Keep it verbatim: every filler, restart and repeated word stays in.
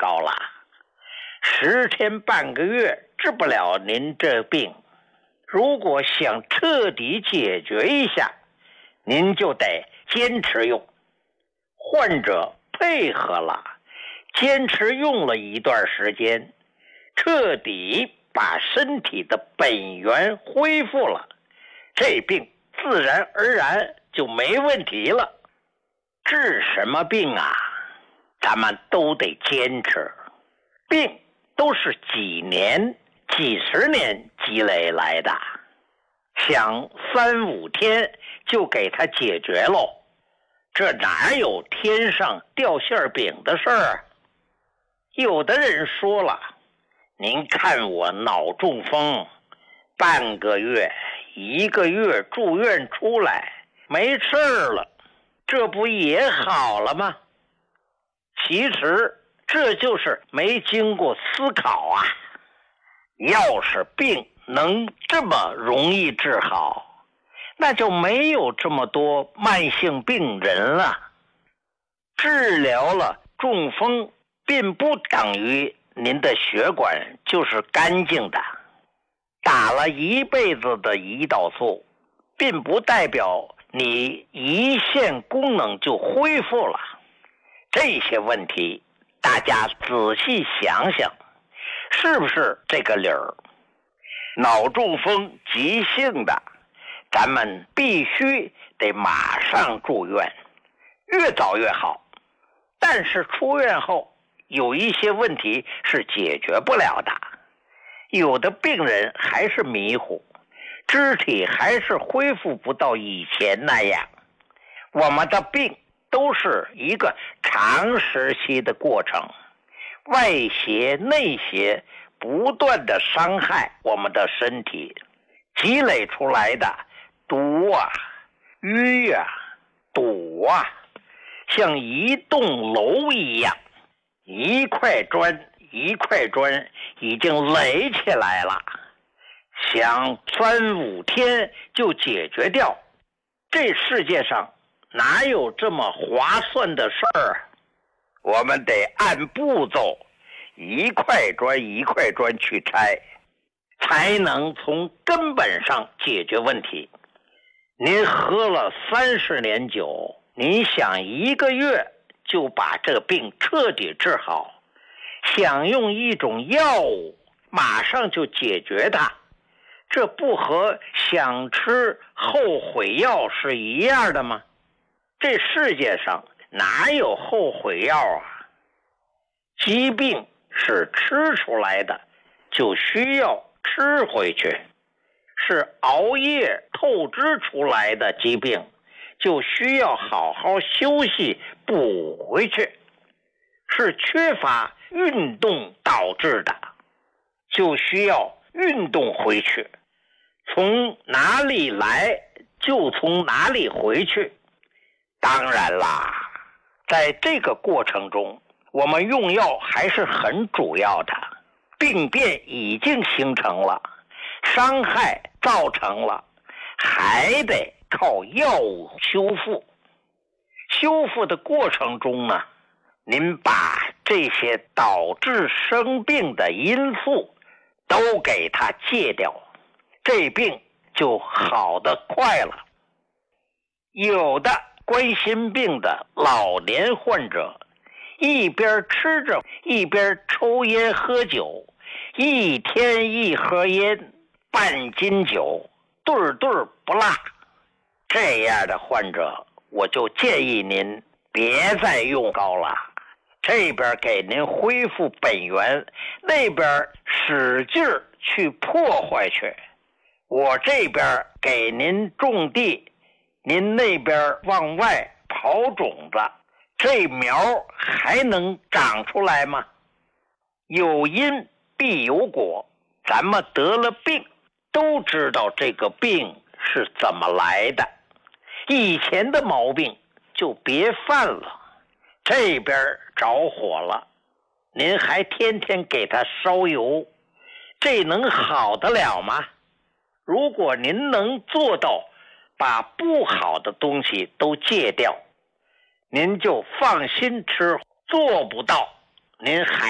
高了，十天半个月治不了您这病。如果想彻底解决一下，您就得坚持用。患者配合了，坚持用了一段时间，彻底把身体的本源恢复了，这病自然而然就没问题了。治什么病啊？咱们都得坚持。病都是几年、几十年积累来的，想三五天就给它解决喽，这哪有天上掉馅饼的事儿？有的人说了，您看我脑中风，半个月、一个月住院出来没事了，这不也好了吗？其实这就是没经过思考啊！要是病能这么容易治好，那就没有这么多慢性病人了。治疗了中风，并不等于您的血管就是干净的。打了一辈子的胰岛素，并不代表你胰腺功能就恢复了。这些问题大家仔细想想，是不是这个理儿？脑中风急性的，咱们必须得马上住院，越早越好。但是出院后有一些问题是解决不了的，有的病人还是迷糊，肢体还是恢复不到以前那样。我们的病都是一个长时期的过程，外邪内邪不断的伤害我们的身体，积累出来的毒啊、瘀啊、堵啊，像一栋楼一样，一块砖一块砖已经垒起来了，想三五天就解决掉，这世界上哪有这么划算的事儿？我们得按步骤，一块砖一块砖去拆，才能从根本上解决问题。您喝了三十年酒，您想一个月就把这个病彻底治好，想用一种药物马上就解决它，这不和想吃后悔药是一样的吗？这世界上哪有后悔药啊？疾病是吃出来的，就需要吃回去；是熬夜透支出来的疾病，就需要好好休息补回去；是缺乏运动导致的，就需要运动回去。从哪里来就从哪里回去。当然啦，在这个过程中，我们用药还是很主要的。病变已经形成了，伤害造成了，还得靠药物修复。修复的过程中呢，您把这些导致生病的因素都给它戒掉，这病就好得快了。有的冠心病的老年患者，一边吃着一边抽烟喝酒，一天一盒烟，半斤酒，对儿对儿不落。这样的患者，我就建议您别再用膏了，这边给您恢复本源，那边使劲儿去破坏去。我这边给您种地，您那边往外刨种子，这苗还能长出来吗？有因必有果，咱们得了病都知道这个病是怎么来的，以前的毛病就别犯了。这边着火了，您还天天给它烧油，这能好得了吗？如果您能做到把不好的东西都戒掉，您就放心吃；做不到，您还